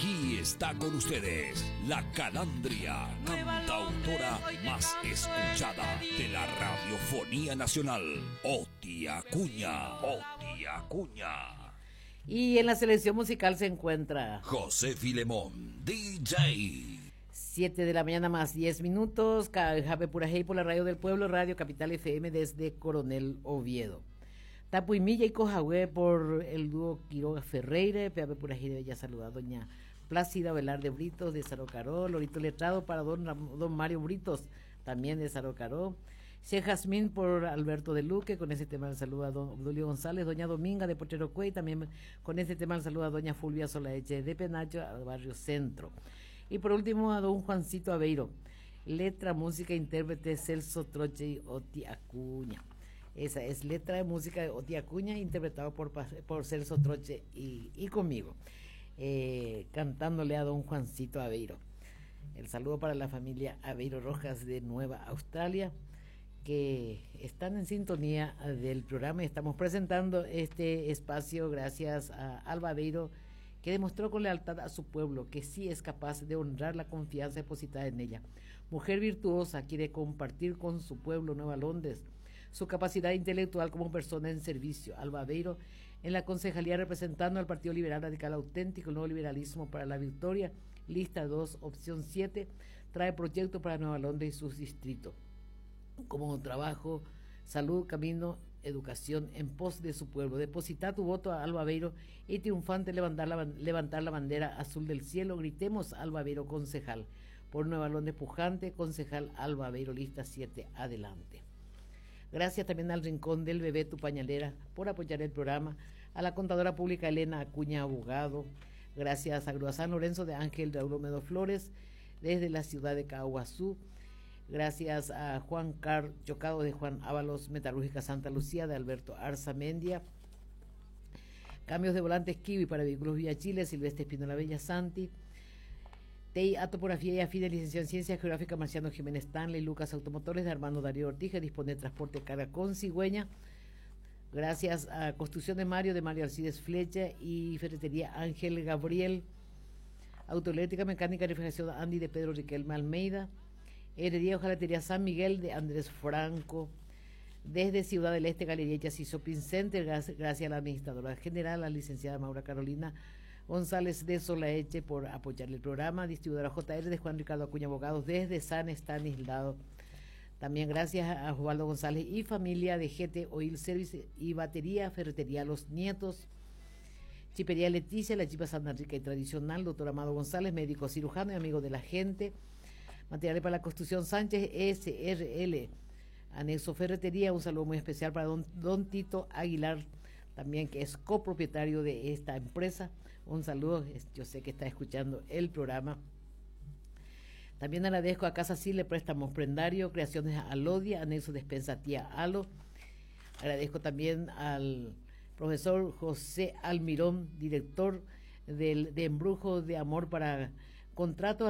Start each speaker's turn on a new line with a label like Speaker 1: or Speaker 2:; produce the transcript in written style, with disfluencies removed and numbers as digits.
Speaker 1: Aquí está con ustedes la Calandria, cantautora más escuchada de la radiofonía nacional, Oti Acuña. Oti Acuña.
Speaker 2: Y en la selección musical se encuentra
Speaker 1: José Filemón, DJ.
Speaker 2: 7 de la mañana más 10 minutos. Jabe Purajey por la Radio del Pueblo, Radio Capital FM desde Coronel Oviedo. Tapuimilla y Cojahue por el dúo Quiroga Ferreira. Jabe Purajey de Bella Salud a doña Plácida Velarde Britos de Sarocaró. Lorito Letrado para don Mario Britos, también de Sarocaró. Che Jazmín por Alberto de Luque, con ese tema el saludo a don Obdulio González. Doña Dominga de Potrero Cuey, también con ese tema el saludo a doña Fulvia Solaeche de Penacho, al barrio Centro. Y por último a don Juancito Aveiro. Letra, música, intérprete Celso Troche y Oti Acuña. Esa es letra de música de Oti Acuña, interpretado por Celso Troche y conmigo, cantándole a don Juancito Aveiro. El saludo para la familia Aveiro Rojas de Nueva Australia, que están en sintonía del programa. Estamos presentando este espacio gracias a Alba Aveiro, que demostró con lealtad a su pueblo que sí es capaz de honrar la confianza depositada en ella. Mujer virtuosa, quiere compartir con su pueblo Nueva Londres su capacidad intelectual como persona en servicio. Alba Aveiro, en la concejalía representando al Partido Liberal Radical Auténtico, el Nuevo Liberalismo para la Victoria, lista 2, opción 7, trae proyecto para Nueva Londres y sus distritos, como trabajo, salud, camino, educación en pos de su pueblo. Deposita tu voto a Alba Aveiro y triunfante levantar la bandera azul del cielo. Gritemos Alba Aveiro concejal. Por Nueva Londres pujante, concejal Alba Aveiro, lista 7, adelante. Gracias también al Rincón del Bebé Tu Pañalera por apoyar el programa, a la contadora pública Elena Acuña Abogado, gracias a Grúa San Lorenzo de Ángel Raúl Olmedo Flores desde la ciudad de Caguazú. Gracias a Juan Car Chocado de Juan Ábalos, Metalúrgica Santa Lucía de Alberto Arzamendia. Cambios de volantes Kiwi para vehículos Vía Chile, Silvestre Espinola Bella Santi. TEI a Topografía y Afines, licenciado en Ciencias Geográficas Marciano Jiménez Stanley. Lucas Automotores de Armando Darío Ortija, dispone de transporte de carga con cigüeña. Gracias a Construcción de Mario Alcides Flecha y Ferretería Ángel Gabriel. Autoeléctrica Mecánica y Refrigeración Andy de Pedro Riquelme Almeida. Herería Ojalatería San Miguel de Andrés Franco. Desde Ciudad del Este, Galería y Shopping Center, gracias a la administradora general, la licenciada Maura Carolina González de Solaeche, por apoyar el programa. Distribuidora JR de Juan Ricardo Acuña Abogados desde San Estanislao. También gracias a Osvaldo González y familia de GT Oil Service y Batería, Ferretería Los Nietos. Chipería Leticia, la chipa Santa Rica y tradicional. Doctor Amado González, médico cirujano y amigo de la gente. Materiales para la construcción Sánchez SRL, anexo Ferretería. Un saludo muy especial para don Tito Aguilar, también, que es copropietario de esta empresa. Un saludo, yo sé que está escuchando el programa. También agradezco a Casa Sile, préstamos prendario, creaciones Alodia, anexo despensa Tía Alo. Agradezco también al profesor José Almirón, director de Embrujo de Amor para Contrato